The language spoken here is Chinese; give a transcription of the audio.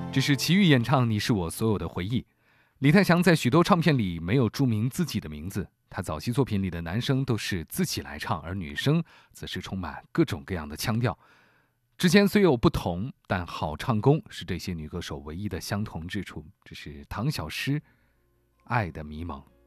这是齐豫演唱《你是我所有的回忆》。李泰祥在许多唱片里没有注明自己的名字，他早期作品里的男生都是自己来唱，而女生则是充满各种各样的腔调。之间虽有不同，但好唱功是这些女歌手唯一的相同之处。这是唐小诗《爱的迷蒙》。